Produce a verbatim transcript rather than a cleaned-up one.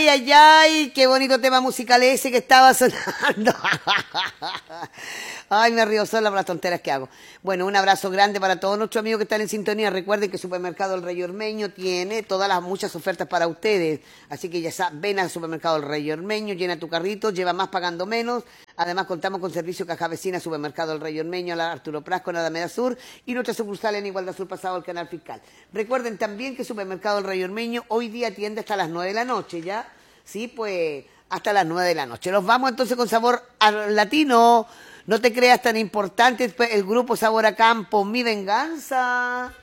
Ay, ay, ay, qué bonito tema musical ese que estaba sonando. Ay, me río sola por las tonteras que hago. Bueno, un abrazo grande para todos nuestros amigos que están en sintonía. Recuerden que Supermercado El Rey Ormeño tiene todas las muchas ofertas para ustedes. Así que ya saben, ven al Supermercado El Rey Ormeño, llena tu carrito, lleva más pagando menos. Además, contamos con servicio caja vecina, Supermercado El Rey Ormeño, la Arturo Pras con Alameda Sur y nuestra sucursal en Igualdad Sur pasado al Canal Fiscal. Recuerden también que Supermercado El Rey Ormeño hoy día atiende hasta las nueve de la noche, ¿ya? Sí, pues hasta las nueve de la noche. Nos vamos entonces con sabor al latino. No te creas tan importante el grupo Sabor a Campo, Mi Venganza.